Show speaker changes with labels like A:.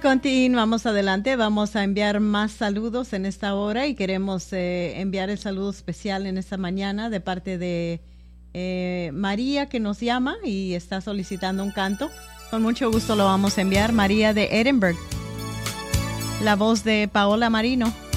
A: continuamos adelante. Vamos a enviar más saludos en esta hora y queremos enviar el saludo especial en esta mañana de parte de María, que nos llama y está solicitando un canto. Con mucho gusto lo vamos a enviar. María de Edinburgh. La voz de Paola Marino.